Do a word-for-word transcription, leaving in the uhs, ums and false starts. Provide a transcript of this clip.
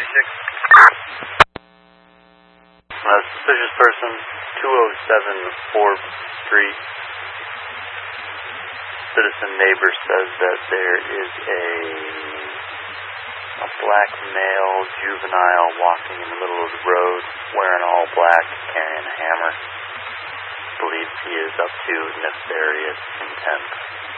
thirty-six. Uh, suspicious person, two oh seven fourth Street. Citizen neighbor says that there is a a black male juvenile walking in the middle of the road, wearing all black, carrying a hammer. Believes he is up to nefarious intent.